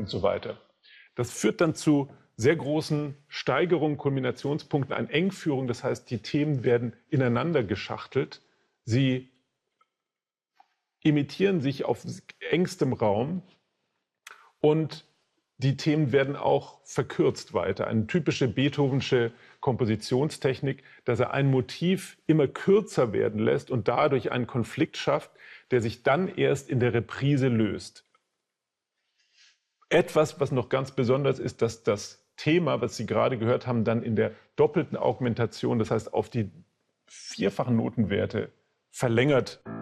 und so weiter. Das führt dann zu sehr großen Steigerungen, Kulminationspunkten, an Engführung. Das heißt, die Themen werden ineinander geschachtelt. Sie imitieren sich auf engstem Raum und die Themen werden auch verkürzt weiter. Eine typische Beethovensche Kompositionstechnik, dass er ein Motiv immer kürzer werden lässt und dadurch einen Konflikt schafft, der sich dann erst in der Reprise löst. Etwas, was noch ganz besonders ist, dass das Thema, was Sie gerade gehört haben, dann in der doppelten Augmentation, das heißt auf die vierfachen Notenwerte verlängert